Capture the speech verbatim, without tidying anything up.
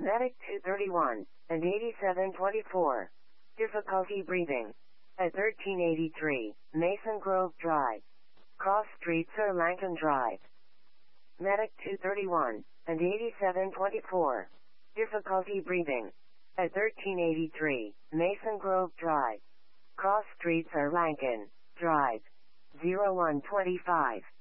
Medic two thirty-one and eighty-seven twenty-four. Difficulty breathing. At thirteen eighty-three, Mason Grove Drive. Cross Street, Sir Lankan Drive. Medic two thirty-one and eighty-seven twenty-four. Difficulty breathing. At thirteen eighty-three, Mason Grove Drive. Cross Street, Sir Lankan Drive. zero one twenty-five.